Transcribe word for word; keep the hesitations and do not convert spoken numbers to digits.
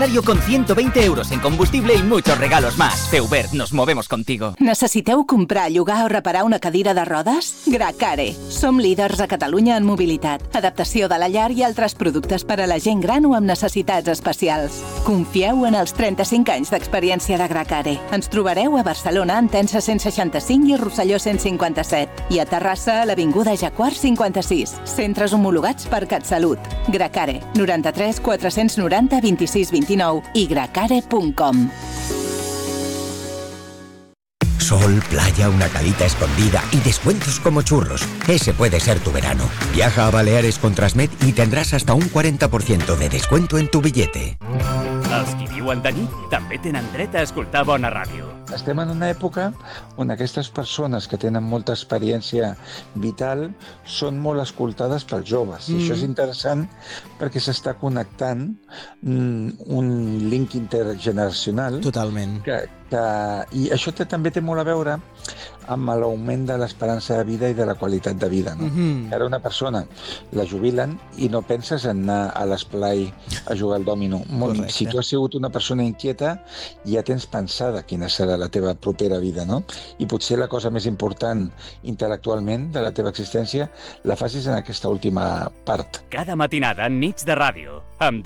Con ciento veinte euros en combustible y muchos regalos más. Feubert, nos movemos contigo. Necessiteu comprar, llogar o reparar una cadira de rodes? Gracare. Som líders a Catalunya en mobilitat, adaptació de la llar i altres productes per a la gent gran o amb necessitats especials. Confieu en els trenta-cinc anys d'experiència de Gracare. Ens trobareu a Barcelona, en Tensa cent seixanta-cinc i Rosselló cent cinquanta-set. I a Terrassa, a l'Avinguda Jacquard cinquanta-sis. Centres homologats per CatSalut. Gracare. noranta-tres quatre-cents noranta vint-i-sis vint-i-nou i gracare punt com. Sol, playa, una calita escondida y descuentos como churros. Ese puede ser tu verano. Viaja a Baleares con Transmed y tendrás hasta un cuarenta por ciento de descuento en tu billete. Els qui viuen de nit també tenen dret a escoltar bona ràdio. Estem en una època on aquestes persones que tenen molta experiència vital són molt escoltades pels joves. Mm. I això és interessant perquè s'està connectant mm, un link intergeneracional. Totalment. Que, que, I això té, també té molt a veure amb l'augment de l'esperança de vida i de la qualitat de vida. No? Mm-hmm. Ara una persona la jubilen i no penses en anar a l'esplai a jugar al dòmino. Molt, si tu has sigut una persona inquieta, ja tens pensada quina serà la teva propera vida, no? I potser la cosa més important intel·lectualment de la teva existència la facis en aquesta última part. Cada matinada, Nits de Ràdio, amb